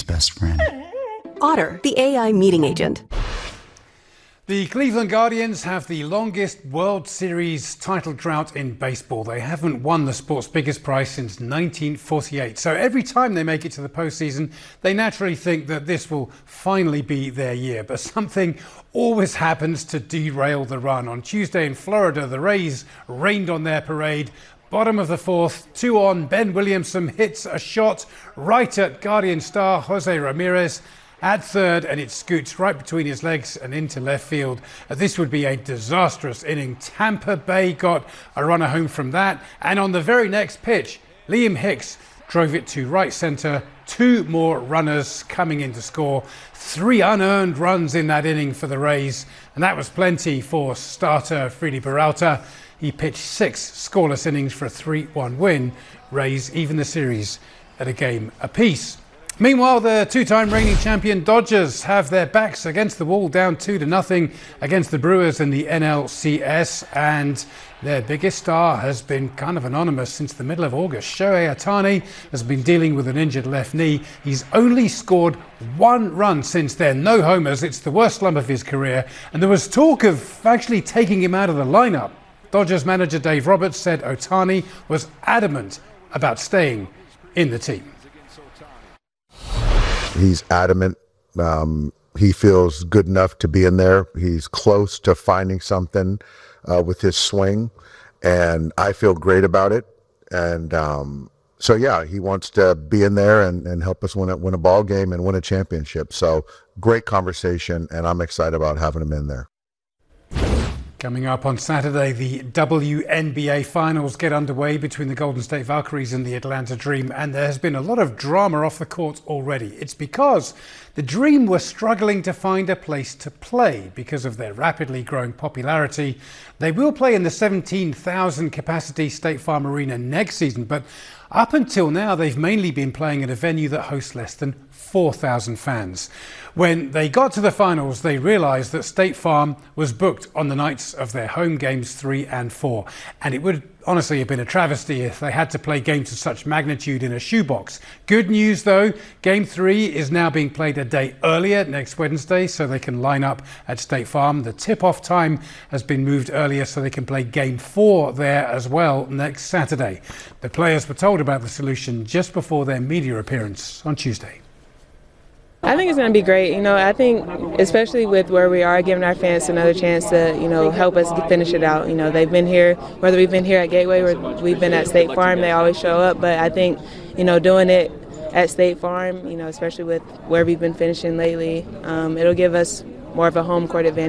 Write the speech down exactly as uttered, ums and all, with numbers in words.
best friend. Otter, the A I meeting agent. The Cleveland Guardians have the longest World Series title drought in baseball. They haven't won the sport's biggest prize since nineteen forty-eight. So every time they make it to the postseason, they naturally think that this will finally be their year. But something always happens to derail the run. On Tuesday in Florida, the Rays rained on their parade. Bottom of the fourth, two on, Ben Williamson hits a shot right at Guardian star Jose Ramirez at third, and it scoots right between his legs and into left field. Uh, this would be a disastrous inning. Tampa Bay got a runner home from that, and on the very next pitch, Liam Hicks drove it to right center. Two more runners coming in to score. Three unearned runs in that inning for the Rays, and that was plenty for starter Freddie Peralta. He pitched six scoreless innings for a three one win. Rays even the series at a game apiece. Meanwhile, the two-time reigning champion Dodgers have their backs against the wall, down two to nothing against the Brewers in the N L C S, and their biggest star has been kind of anonymous since the middle of August. Shohei Ohtani has been dealing with an injured left knee. He's only scored one run since then, no homers. It's the worst slump of his career, and there was talk of actually taking him out of the lineup. Dodgers manager Dave Roberts said Ohtani was adamant about staying in the team. He's adamant. Um, he feels good enough to be in there. He's close to finding something uh, with his swing, and I feel great about it. And um, so, yeah, he wants to be in there and, and help us win a, win a ball game and win a championship. So great conversation, and I'm excited about having him in there. Coming up on Saturday, the W N B A Finals get underway between the Golden State Valkyries and the Atlanta Dream, and there has been a lot of drama off the court already. It's because the Dream were struggling to find a place to play because of their rapidly growing popularity. They will play in the seventeen thousand capacity State Farm Arena next season, but up until now, they've mainly been playing at a venue that hosts less than four thousand fans. When they got to the finals, they realized that State Farm was booked on the nights of their home games three and four. And it would honestly have been a travesty if they had to play games of such magnitude in a shoebox. Good news though, game three is now being played a day earlier next Wednesday so they can line up at State Farm. The tip-off time has been moved earlier so they can play game four there as well next Saturday. The players were told about the solution just before their media appearance on Tuesday. I think it's going to be great. You know, I think especially with where we are, giving our fans another chance to, you know, help us finish it out. You know, they've been here, whether we've been here at Gateway or we've been at State Farm, they always show up. But I think, you know, doing it at State Farm, you know, especially with where we've been finishing lately, um, it'll give us more of a home court advantage.